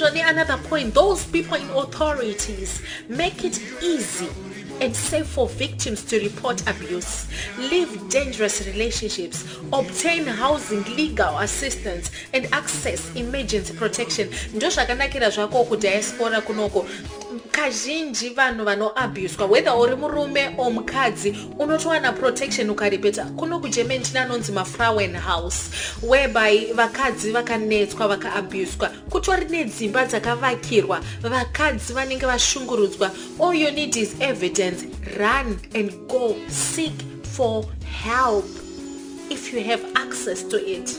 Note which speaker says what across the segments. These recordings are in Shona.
Speaker 1: another point, those people in authorities make it easy and safe for victims to report abuse, leave dangerous relationships, obtain housing, legal assistance, and access emergency protection. Ndo zvakanakira zvako kudiaspora kunoko. Kazhinji vanhu vanoabuswa, whether uri murume or mukadzi, unotowana protection ukaripeta. Kuno kuGermany tinanonzi maFrauen House, whereby vakadzi vakanetswa vakaabuswa kutori nedzimba dzakavakirwa vakadzi vanenge vashungurudzwa. All you need is evidence. Run and go seek for help if you have access to it.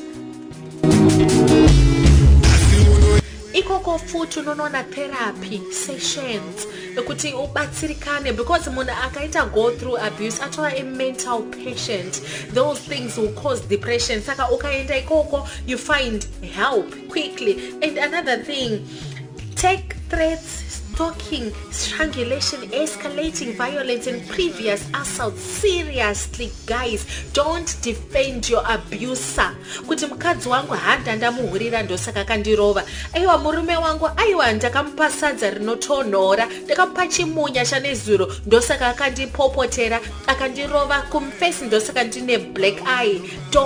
Speaker 1: Ikoko futhi unoona therapy sessions ukuthi ubatsirikane, because munhu akaita go through abuse atova a mental patient. Those things will cause depression. Saka ukaenda ikoko you find help quickly. And another thing, take threats, stalking, strangulation, escalating violence, and previous assault seriously. Guys, don't defend your abuser. Kuti mukadzi wangu handa ndamuhurira ndosaka kandirova, aiwa murume wangu aiwa ndakamupa sadza rinotonhora, ndakamupa chimunya chanezuro ndosaka akandipopotera akandirova kumfesi ndosaka ndine black eye.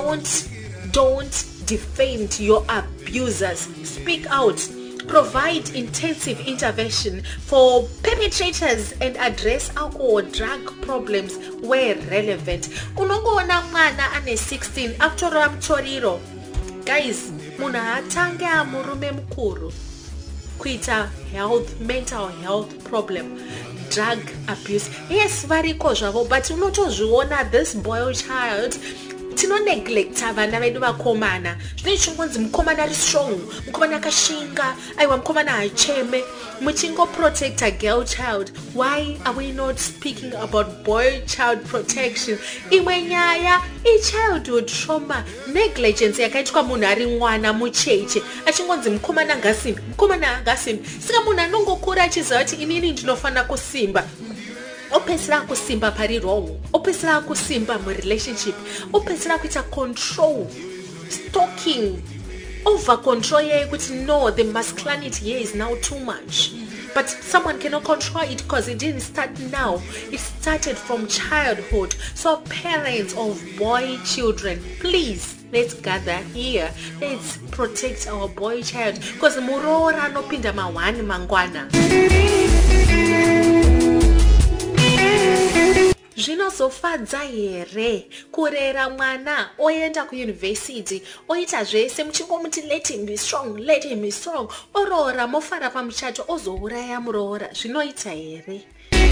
Speaker 1: Don't defend your abusers. Speak out. Provide intensive intervention for perpetrators and address alcohol drug problems where relevant. Unongoona mwana ane 16 atorwa mutoriro. Guys, munhu hatange amurume mukuru kuita mental health problem, drug abuse. Yes, variko zvavo, but unotozviona this boy child tino neglecta vana vedu vakomana. Zvinoichongonzi mukomana ari strong, mukomana akashinga, aiwa mukomana hacheme, muchingo protect a girl child. Why are we not speaking about boy child protection? Imwe nyaya childhood trauma, negligence yakaitwa munhu ari mwana mucheche achingonzi mukomana ngasimbi, mukomana ngasimbi. Saka munhu anongokura achiziva kuti inini ndinofanira kusimba. Opesera kusimba pari wrong, opesera kusimba mu relationship, opesera kuita control, stalking, over control ye kuti no, the masculinity here is now too much. But someone cannot control it because it didn't start now. It started from childhood. So parents of boy children, please, let's gather here. Let's protect our boy child, because murora nopinda mawani mangwana. Zvinozofadza here kurera mwana oenda kuuniversity oita zvese muchingomuti let him be strong, let him be strong, oroora mofara pamuchato ozouraya muroora. Zvinoita here?